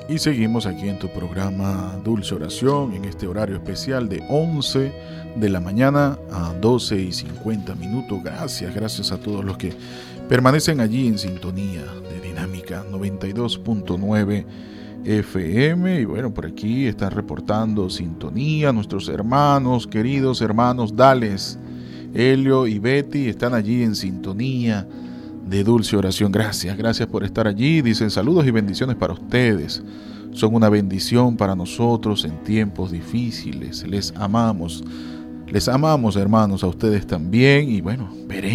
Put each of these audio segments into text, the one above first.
Y seguimos aquí en tu programa Dulce Oración, en este horario especial de 11 de la mañana a 12:50. Gracias a todos los que permanecen allí en sintonía de Dinámica 92.9 FM. Y bueno, por aquí están reportando sintonía nuestros hermanos, queridos hermanos Dales, Helio y Betty, están allí en sintonía de Dulce Oración. Gracias por estar allí. Dicen saludos y bendiciones para ustedes. Son una bendición para nosotros en tiempos difíciles. Les amamos hermanos, a ustedes también. Y bueno,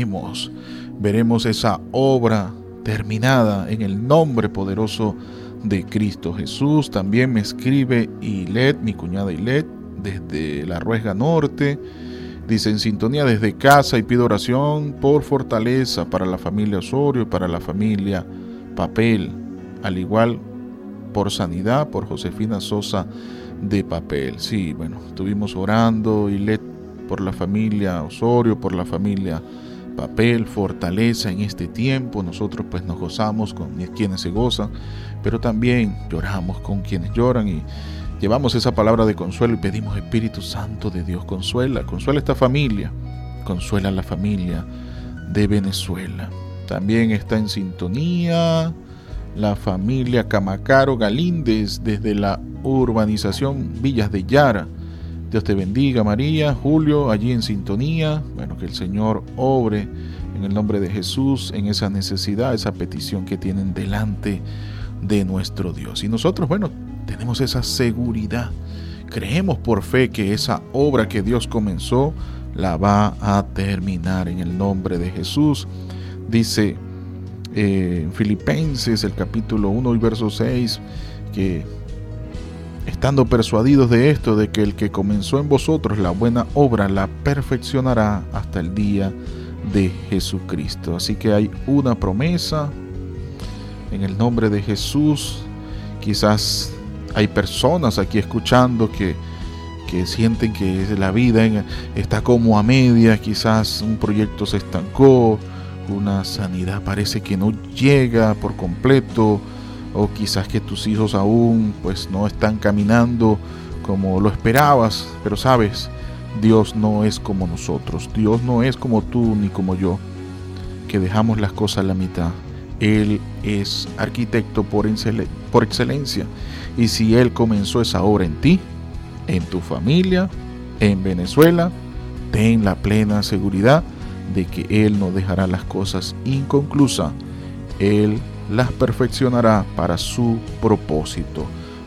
veremos esa obra terminada en el nombre poderoso de Cristo Jesús. También me escribe Ilet, mi cuñada Ilet, desde La Ruesga Norte. Dice en sintonía desde casa y pido oración por fortaleza para la familia Osorio y para la familia Papel, al igual por sanidad por Josefina Sosa de Papel. Sí, bueno, estuvimos orando y por la familia Osorio, por la familia Papel, fortaleza en este tiempo. Nosotros pues nos gozamos con quienes se gozan, pero también lloramos con quienes lloran y llevamos esa palabra de consuelo y pedimos: Espíritu Santo de Dios, consuela esta familia, consuela a la familia de Venezuela. También está en sintonía la familia Camacaro Galíndez desde la urbanización Villas de Yara. Dios te bendiga, María. Julio, allí en sintonía. Bueno, que el Señor obre en el nombre de Jesús en esa necesidad, esa petición que tienen delante de nuestro Dios. Y nosotros, bueno, tenemos esa seguridad, creemos por fe que esa obra que Dios comenzó la va a terminar en el nombre de Jesús. Dice en Filipenses el capítulo 1 y verso 6 que estando persuadidos de esto, de que el que comenzó en vosotros la buena obra la perfeccionará hasta el día de Jesucristo. Así que hay una promesa en el nombre de Jesús. Quizás hay personas aquí escuchando que sienten que la vida está como a media, quizás un proyecto se estancó, una sanidad parece que no llega por completo, o quizás que tus hijos aún pues no están caminando como lo esperabas. Pero sabes, Dios no es como nosotros, Dios no es como tú ni como yo, que dejamos las cosas a la mitad. Él es arquitecto por excelencia. Y si Él comenzó esa obra en ti, en tu familia, en Venezuela, ten la plena seguridad de que Él no dejará las cosas inconclusas. Él las perfeccionará para su propósito.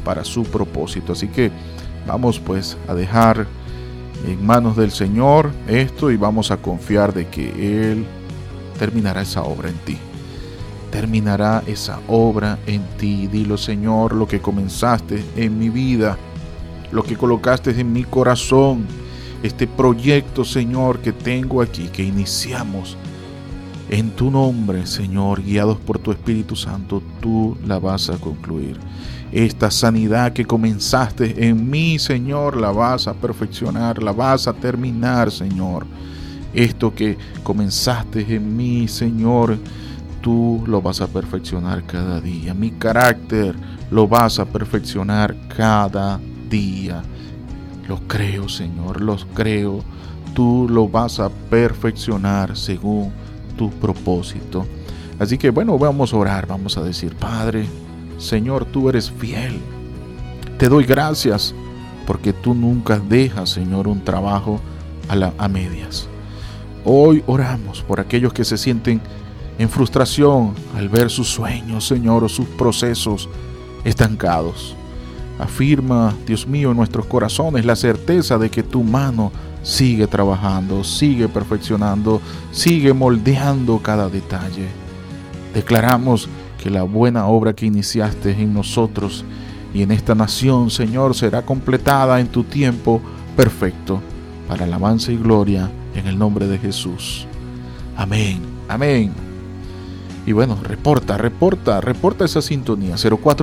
Así que vamos pues a dejar en manos del Señor esto y vamos a confiar de que Él terminará esa obra en ti. Terminará esa obra en ti. Dilo: Señor, lo que comenzaste en mi vida, lo que colocaste en mi corazón, este proyecto, Señor, que tengo aquí, que iniciamos en tu nombre, Señor, guiados por tu Espíritu Santo, tú la vas a concluir. Esta sanidad que comenzaste en mí, Señor, la vas a perfeccionar, la vas a terminar, Señor. Esto que comenzaste en mí, Señor, tú lo vas a perfeccionar cada día. Mi carácter lo vas a perfeccionar cada día. Lo creo, Señor, los creo. Tú lo vas a perfeccionar según tu propósito. Así que bueno, vamos a orar, vamos a decir: Padre, Señor, tú eres fiel. Te doy gracias porque tú nunca dejas, Señor, un trabajo a medias. Hoy oramos por aquellos que se sienten en frustración al ver sus sueños, Señor, o sus procesos estancados. Afirma, Dios mío, en nuestros corazones la certeza de que tu mano sigue trabajando, sigue perfeccionando, sigue moldeando cada detalle. Declaramos que la buena obra que iniciaste en nosotros y en esta nación, Señor, será completada en tu tiempo perfecto, para alabanza y gloria en el nombre de Jesús. Amén, amén. Y bueno, reporta esa sintonía.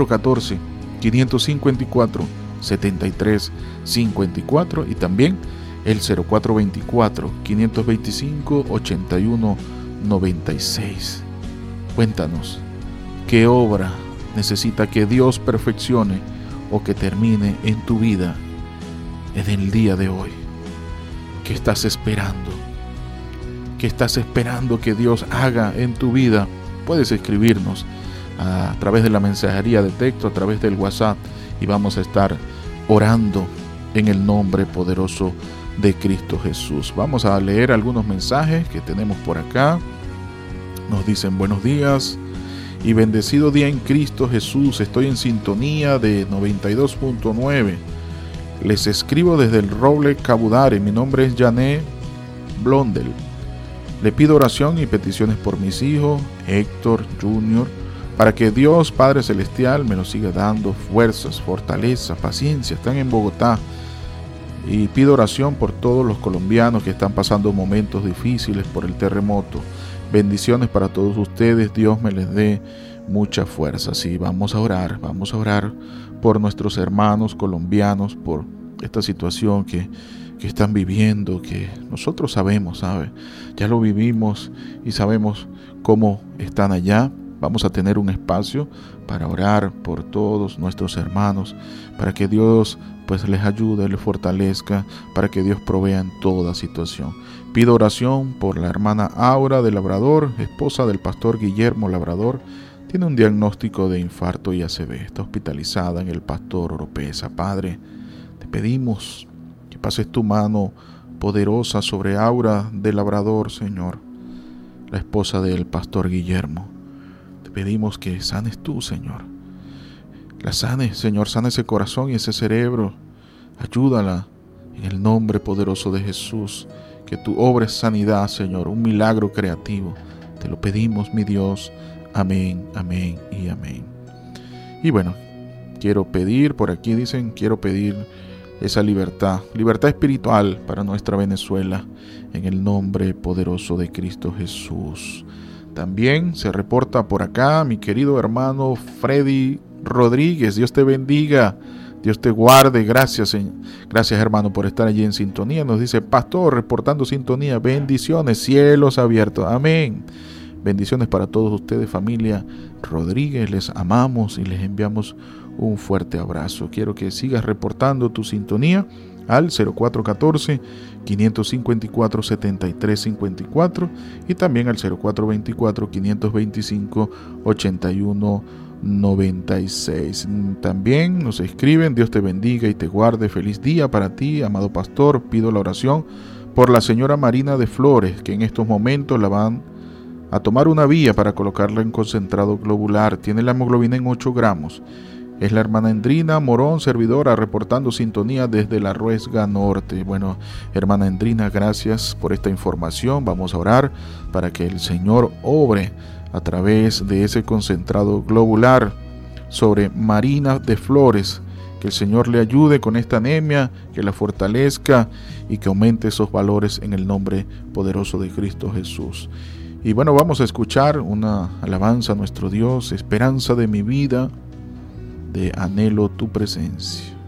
0414-554-7354 y también el 0424-525-8196. Cuéntanos, ¿qué obra necesita que Dios perfeccione o que termine en tu vida en el día de hoy. ¿Qué estás esperando? ¿Qué estás esperando que Dios haga en tu vida? Puedes escribirnos a través de la mensajería de texto, a través del WhatsApp, y vamos a estar orando en el nombre poderoso de Cristo Jesús. Vamos a leer algunos mensajes que tenemos por acá. Nos dicen: buenos días y bendecido día en Cristo Jesús. Estoy en sintonía de 92.9. Les escribo desde el Roble Cabudare. Mi nombre es Jané Blondel. Le pido oración y peticiones por mis hijos, Héctor Jr., para que Dios Padre Celestial me los siga dando fuerzas, fortaleza, paciencia. Están en Bogotá. Y pido oración por todos los colombianos que están pasando momentos difíciles por el terremoto. Bendiciones para todos ustedes. Dios me les dé mucha fuerza. Sí, vamos a orar por nuestros hermanos colombianos, por esta situación que están viviendo, que nosotros sabemos, ya lo vivimos y sabemos cómo están allá. Vamos a tener un espacio para orar por todos nuestros hermanos, para que Dios pues les ayude, les fortalezca, para que Dios provea en toda situación. Pido oración por la hermana Aura de Labrador, esposa del pastor Guillermo Labrador. Tiene un diagnóstico de infarto y ACV. Está hospitalizada en el Pastor Oropesa. Padre, te pedimos que pases tu mano poderosa sobre Aura de Labrador, Señor, la esposa del pastor Guillermo. Te pedimos que sanes tú, Señor. La sanes, Señor, sana ese corazón y ese cerebro. Ayúdala en el nombre poderoso de Jesús. Que tú obres sanidad, Señor, un milagro creativo. Te lo pedimos, mi Dios. Amén, amén y amén. Y bueno, quiero pedir, por aquí dicen, quiero pedir esa libertad espiritual para nuestra Venezuela, en el nombre poderoso de Cristo Jesús. También se reporta por acá mi querido hermano Freddy Rodríguez. Dios te bendiga, Dios te guarde. Gracias hermano por estar allí en sintonía. Nos dice: pastor, reportando sintonía, bendiciones, cielos abiertos. Amén. Bendiciones para todos ustedes, familia Rodríguez. Les amamos y les enviamos un fuerte abrazo. Quiero que sigas reportando tu sintonía al 0414-554-7354 y también al 0424-525-8196. También nos escriben: Dios te bendiga y te guarde. Feliz día para ti, amado pastor. Pido la oración por la señora Marina de Flores, que en estos momentos la van a tomar una vía para colocarla en concentrado globular. Tiene la hemoglobina en 8 gramos. Es la hermana Endrina Morón, servidora, reportando sintonía desde la Ruesga Norte. Bueno, hermana Endrina, gracias por esta información. Vamos a orar para que el Señor obre a través de ese concentrado globular sobre Marina de Flores. Que el Señor le ayude con esta anemia, que la fortalezca y que aumente esos valores en el nombre poderoso de Cristo Jesús. Y bueno, vamos a escuchar una alabanza a nuestro Dios: esperanza de mi vida, de anhelo tu presencia.